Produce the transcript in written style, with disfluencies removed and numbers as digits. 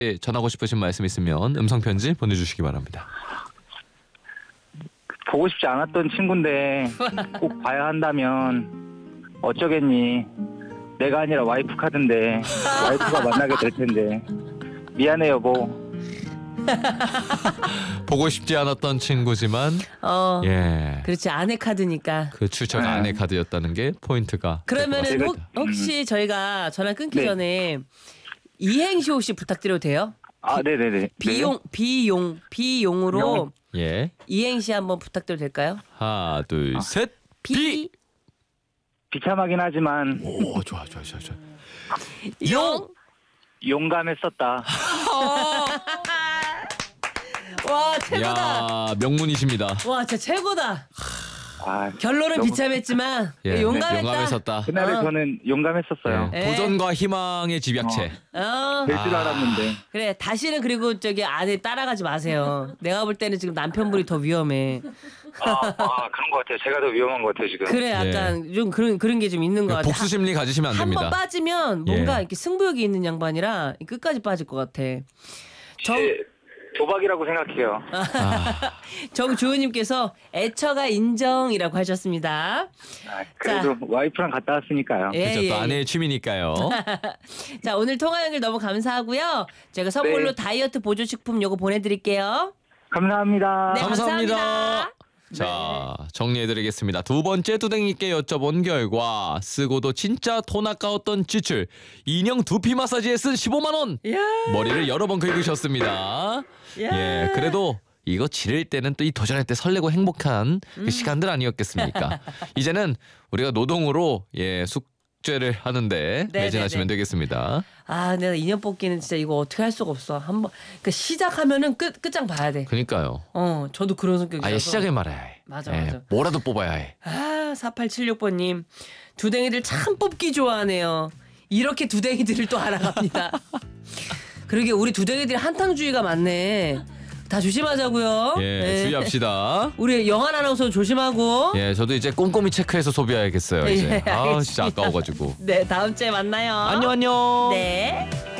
전하고 싶으신 말씀 있으면 음성편지 보내주시기 바랍니다. 보고 싶지 않았던 친구인데 꼭 봐야 한다면 어쩌겠니. 내가 아니라 와이프 카드인데 와이프가 만나게 될 텐데 미안해 여보. 보고 싶지 않았던 친구지만 예, 그렇지, 아내 카드니까. 그 출처가 아내 카드였다는 게 포인트가. 그러면은 네. 혹시 저희가 전화 끊기 네. 전에 이행시 혹시 부탁드려도 돼요? 아 네네네. 비용으로 용. 예, 이행시 한번 부탁드려도 될까요? 하나 둘 셋. 비. 비참하긴 하지만 오, 좋아. 용. 용감했었다. 와, 최고다. 야, 명문이십니다. 와, 진짜 최고다. 아, 결론은 너무- 비참했지만 예, 용감했다. 용감했었다. 그날에 저는 용감했었어요. 예, 도전과 희망의 집약체. 될 줄 알았는데. 그래, 다시는 그리고 저기 아내 따라가지 마세요. 내가 볼 때는 지금 남편분이 더 위험해. 그런 것 같아요. 제가 더 위험한 것 같아요 지금. 그래, 약간 좀 그런 게 좀 있는 것 같아. 복수 심리 가지시면 안 한 번 됩니다. 빠지면 뭔가 예. 이렇게 승부욕이 있는 양반이라 끝까지 빠질 것 같아. 도박이라고 생각해요. 정주호님께서 애처가 인정이라고 하셨습니다. 그래도 와이프랑 갔다 왔으니까요. 예, 그렇죠. 또 예. 아내의 취미니까요. 자, 오늘 통화 연결 너무 감사하고요. 제가 선물로 네. 다이어트 보조식품 요거 보내드릴게요. 감사합니다. 네, 감사합니다. 자, 정리해드리겠습니다. 두 번째 두댕이께 여쭤본 결과 쓰고도 진짜 돈 아까웠던 지출 인형 두피 마사지에 쓴 15만 원. 이야. 머리를 여러 번 긁으셨습니다. 예, 그래도 이거 지를 때는 또 이 도전할 때 설레고 행복한 그 시간들 아니었겠습니까? 이제는 우리가 노동으로 숙제를 하는데 매진하시면 되겠습니다. 아, 내가 인형 뽑기는 진짜 이거 어떻게 할 수가 없어. 한번 그 시작하면은 끝장 봐야 돼. 그러니까요. 저도 그런 성격이라서. 아예 시작을 말아야 해. 맞아, 예, 맞아. 뭐라도 뽑아야 해. 4876번님 두댕이들 참 뽑기 좋아하네요. 이렇게 두댕이들을 또 알아갑니다. 그러게 우리 두댕이들이 한탕주의가 많네. 다 조심하자고요. 예, 네. 주의합시다. 우리 영한 아나운서 조심하고. 예, 저도 이제 꼼꼼히 체크해서 소비해야겠어요. 이제. 예, 아, 진짜 알겠습니다. 아까워가지고. 네, 다음 주에 만나요. 안녕. 네.